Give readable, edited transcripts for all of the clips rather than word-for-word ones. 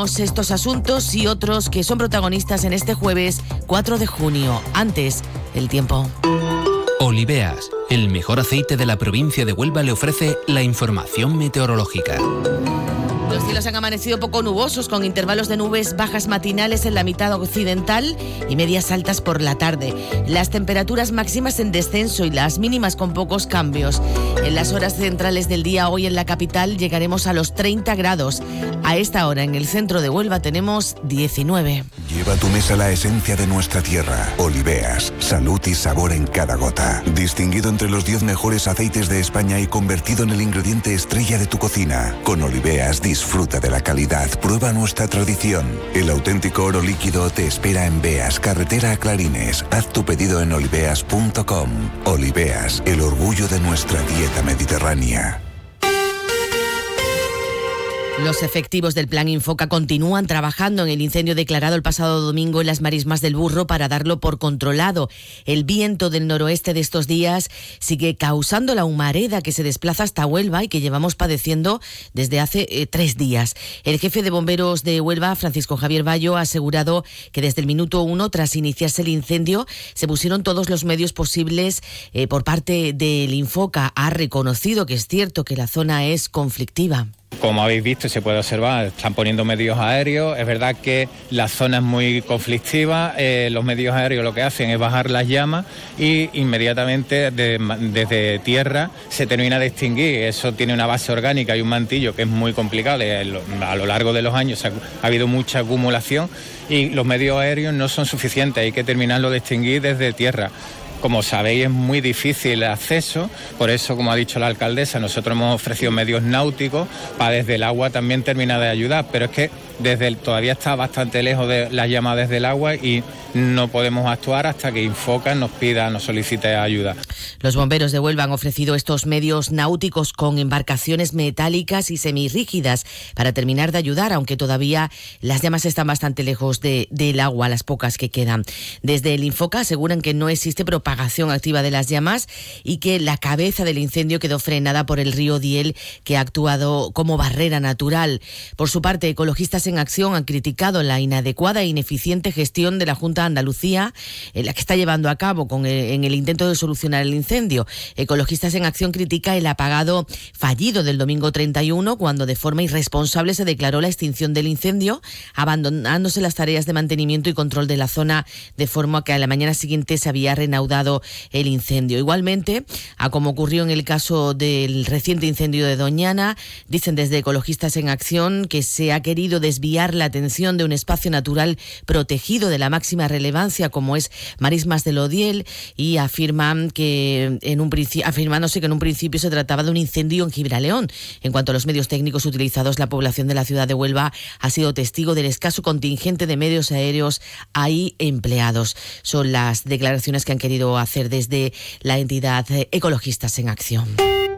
Contamos estos asuntos y otros que son protagonistas en este jueves 4 de junio. Antes, el tiempo. Oliveas, el mejor aceite de la provincia de Huelva, le ofrece la información meteorológica. Los cielos han amanecido poco nubosos, con intervalos de nubes bajas matinales en la mitad occidental y medias altas por la tarde. Las temperaturas máximas en descenso y las mínimas con pocos cambios. En las horas centrales del día, hoy en la capital, llegaremos a los 30 grados. A esta hora, en el centro de Huelva, tenemos 19. Lleva a tu mesa la esencia de nuestra tierra. Oliveas, salud y sabor en cada gota. Distinguido entre los 10 mejores aceites de España y convertido en el ingrediente estrella de tu cocina. Con Oliveas disfruta de la calidad, prueba nuestra tradición. El auténtico oro líquido te espera en Beas, carretera a Clarines. Haz tu pedido en oliveas.com. Oliveas, el orgullo de nuestra dieta mediterránea. Los efectivos del Plan Infoca continúan trabajando en el incendio declarado el pasado domingo en las marismas del Burro para darlo por controlado. El viento del noroeste de estos días sigue causando la humareda que se desplaza hasta Huelva y que llevamos padeciendo desde hace 3 días. El jefe de bomberos de Huelva, Francisco Javier Bayo, ha asegurado que desde el minuto 1, tras iniciarse el incendio, se pusieron todos los medios posibles por parte del Infoca. Ha reconocido que es cierto que la zona es conflictiva. Como habéis visto, se puede observar, están poniendo medios aéreos. Es verdad que la zona es muy conflictiva. Los medios aéreos lo que hacen es bajar las llamas y inmediatamente desde tierra se termina de extinguir. Eso tiene una base orgánica y un mantillo que es muy complicado. A lo largo de los años ha habido mucha acumulación y los medios aéreos no son suficientes. Hay que terminarlo de extinguir desde tierra. Como sabéis, es muy difícil el acceso, por eso, como ha dicho la alcaldesa, nosotros hemos ofrecido medios náuticos para desde el agua también terminar de ayudar, pero es que todavía está bastante lejos de la llama desde el agua y no podemos actuar hasta que Infoca nos solicite ayuda. Los bomberos de Huelva han ofrecido estos medios náuticos con embarcaciones metálicas y semirrígidas para terminar de ayudar, aunque todavía las llamas están bastante lejos del agua, las pocas que quedan. Desde el Infoca aseguran que no existe propagación activa de las llamas y que la cabeza del incendio quedó frenada por el río Diel, que ha actuado como barrera natural. Por su parte, Ecologistas en Acción han criticado la inadecuada e ineficiente gestión de la Junta de Andalucía, la que está llevando a cabo en el intento de solucionar el incendio. Ecologistas en Acción critica el apagado fallido del domingo 31, cuando de forma irresponsable se declaró la extinción del incendio, abandonándose las tareas de mantenimiento y control de la zona, de forma que a la mañana siguiente se había reanudado el incendio. Igualmente, a como ocurrió en el caso del reciente incendio de Doñana, dicen desde Ecologistas en Acción que se ha querido desviar la atención de un espacio natural protegido de la máxima relevancia como es Marismas del Odiel, y afirmándose que en un principio se trataba de un incendio en Gibraleón. En cuanto a los medios técnicos utilizados, la población de la ciudad de Huelva ha sido testigo del escaso contingente de medios aéreos ahí empleados. Son las declaraciones que han querido hacer desde la entidad Ecologistas en Acción.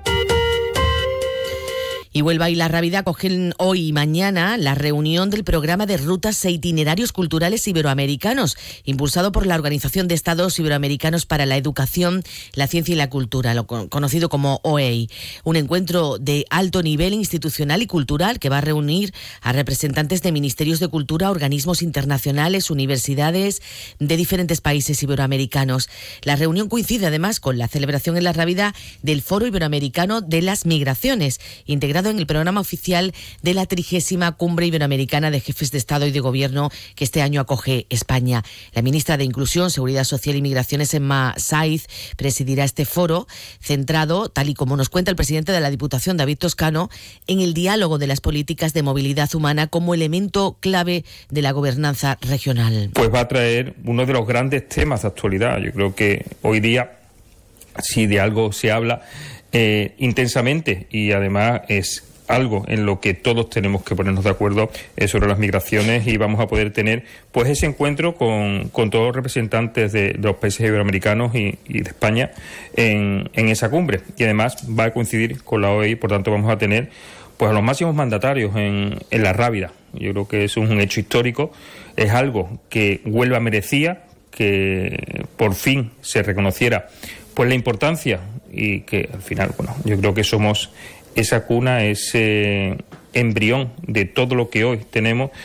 Y Huelva y La Rábida acogen hoy y mañana la reunión del programa de rutas e itinerarios culturales iberoamericanos, impulsado por la Organización de Estados Iberoamericanos para la Educación, la Ciencia y la Cultura, lo conocido como OEI. Un encuentro de alto nivel institucional y cultural que va a reunir a representantes de ministerios de cultura, organismos internacionales, universidades de diferentes países iberoamericanos. La reunión coincide además con la celebración en La Rábida del Foro Iberoamericano de las Migraciones, integrado en el programa oficial de la 30ª Cumbre Iberoamericana de Jefes de Estado y de Gobierno que este año acoge España. La ministra de Inclusión, Seguridad Social y Migraciones, Emma Saiz, presidirá este foro, centrado, tal y como nos cuenta el presidente de la Diputación, David Toscano, en el diálogo de las políticas de movilidad humana como elemento clave de la gobernanza regional. Pues va a traer uno de los grandes temas de actualidad. Yo creo que hoy día, si de algo se habla intensamente, y además es algo en lo que todos tenemos que ponernos de acuerdo, sobre las migraciones, y vamos a poder tener pues ese encuentro con todos los representantes de los países iberoamericanos y de España en esa cumbre, y además va a coincidir con la OEI. Por tanto, vamos a tener pues a los máximos mandatarios en La Rábida. Yo creo que eso es un hecho histórico, es algo que Huelva merecía, que por fin se reconociera pues la importancia, y que al final, bueno, yo creo que somos esa cuna, ese embrión de todo lo que hoy tenemos,